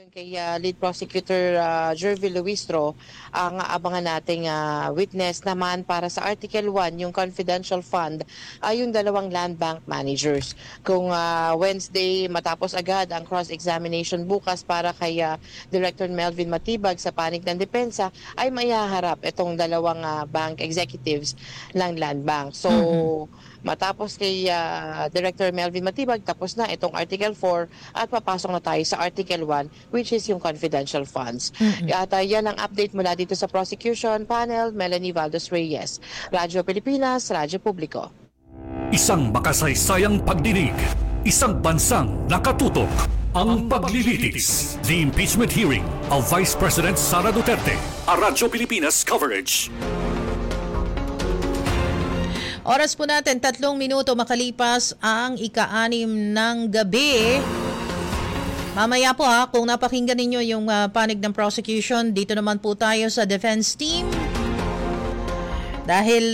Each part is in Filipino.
Ayon kay Lead Prosecutor Jervy Luistro, ang abangan nating witness naman para sa Article 1, yung confidential fund, ay yung dalawang land bank managers. Kung Wednesday matapos agad ang cross-examination bukas para kay Director Melvin Matibag sa panig ng depensa, ay maihaharap itong dalawang bank executives ng land bank. So, matapos kay Director Melvin Matibag, tapos na itong Article 4 at papasok na tayo sa Article 1, which is yung confidential funds. At yan ang update mula dito sa prosecution panel. Melanie Valdes Reyes, Radyo Pilipinas, Radyo Publiko. Isang makasaysayang pagdinig, isang bansang nakatutok. Ang paglilitis, the impeachment hearing of Vice President Sara Duterte. A Radyo Pilipinas coverage. Oras po natin, 3 minuto makalipas ang ika-6 ng gabi. Mamaya po kung napakinggan ninyo yung panig ng prosecution, dito naman po tayo sa defense team. Dahil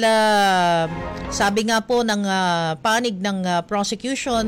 sabi nga po ng panig ng prosecution,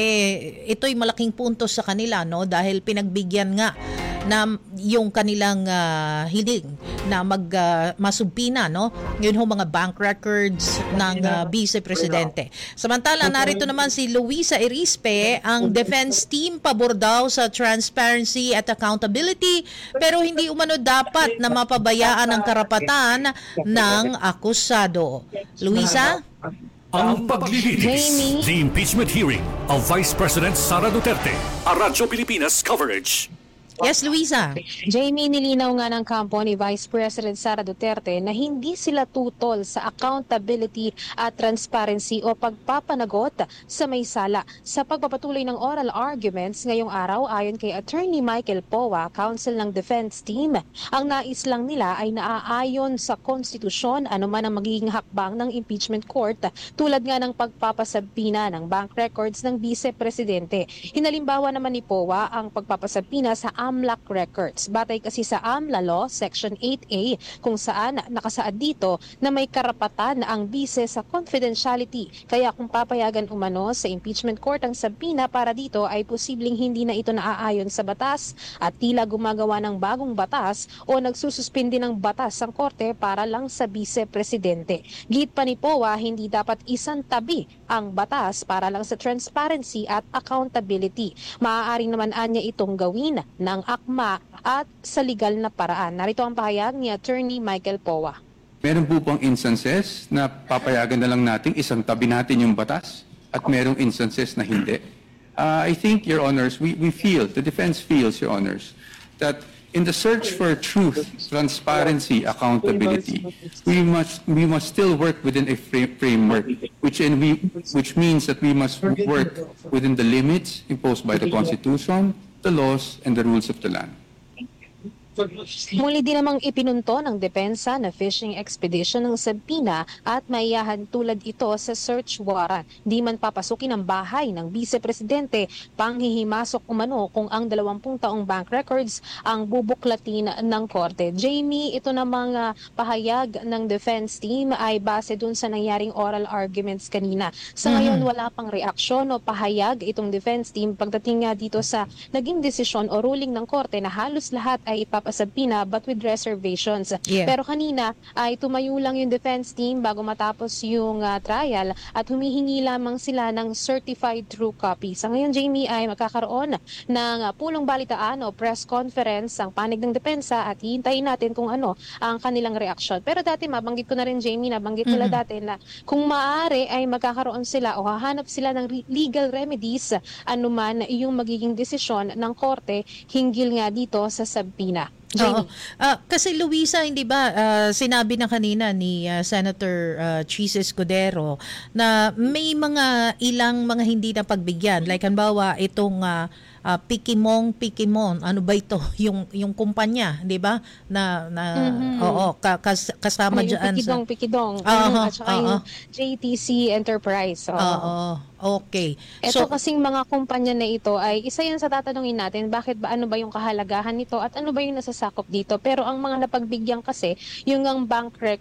ito'y malaking punto sa kanila, no? Dahil pinagbigyan nga na yung kanilang hiling na masubpina, no? Yun ho mga bank records ng Vice Presidente. Samantala, narito naman si Luisa Erispe, ang defense team, pabor daw sa transparency at accountability, pero hindi umano dapat na mapabayaan ang karapatan ng akusado. Luisa? Ang paglilitis, the impeachment hearing of Vice President Sara Duterte. A Radyo Pilipinas coverage. Yes, Luisa. Jamie, nilinaw nga ng kampo ni Vice President Sara Duterte na hindi sila tutol sa accountability at transparency o pagpapanagot sa may sala sa pagpapatuloy ng oral arguments ngayong araw. Ayon kay Attorney Michael Poa, counsel ng defense team, ang nais lang nila ay naaayon sa konstitusyon anuman ang magiging hakbang ng impeachment court, tulad nga ng pagpapasabpina ng bank records ng Vice Presidente. Hinalimbawa naman ni Poa ang pagpapasabpina sa AMLAC records. Batay kasi sa AMLA Law, Section 8A, kung saan nakasaad dito na may karapatan ang bise sa confidentiality. Kaya kung papayagan umano sa impeachment court ang sabpina para dito, ay posibleng hindi na ito naaayon sa batas at tila gumagawa ng bagong batas o nagsususpindi ng batas ang korte para lang sa Vice Presidente. Git pa ni Poa, hindi dapat isantabi ang batas para lang sa transparency at accountability. Maaaring naman anya itong gawin ng akma at sa legal na paraan. Narito ang pahayag ni Attorney Michael Poa. Meron po pang instances na papayagan na lang natin, isang tabi natin yung batas at merong instances na hindi. I think, Your Honors, we feel, the defense feels, Your Honors, that in the search for truth, transparency, accountability, we must still work within a framework, which means that we must work within the limits imposed by the Constitution, the laws, and the rules of the land. Muli din namang ipinunto ng depensa na fishing expedition ng sabpina at maiyahan tulad ito sa search warrant. Di man papasukin ang bahay ng Vice Presidente, panghihimasok umano kung ang 20 taong bank records ang bubuklatin ng korte. Jamie, ito namang pahayag ng defense team ay base dun sa nangyaring oral arguments kanina. Sa ngayon, wala pang reaksyon o pahayag itong defense team pagdating nga dito sa naging desisyon o ruling ng korte na halos lahat ay papasabpina but with reservations. Yeah. Pero kanina ay tumayo lang yung defense team bago matapos yung trial at humihingi lamang sila ng certified true copy. Sa ngayon, Jamie, ay magkakaroon ng pulong balitaan o press conference ang panig ng depensa at hihintayin natin kung ano ang kanilang reaksyon. Pero dati mabanggit ko na rin, Jamie, nabanggit ko na dati na kung maaari ay magkakaroon sila o hahanap sila ng legal remedies anuman yung magiging desisyon ng korte hinggil nga dito sa sabpina. Oo. Kasi Luisa, hindi ba sinabi na kanina ni Senator Chis Escudero na may ilang mga hindi na pagbigyan. Like hanbawa itong Pikimon, ano ba ito? Yung kumpanya, 'di ba? Kasama diyan Pikidong at saka yung JTC Enterprise. Okay. Ito kasing mga kumpanya na ito ay isa yan sa tatanungin natin, ano ba yung kahalagahan nito at ano ba yung nasasakop dito. Pero ang mga napagbigyan kasi, yung ang bank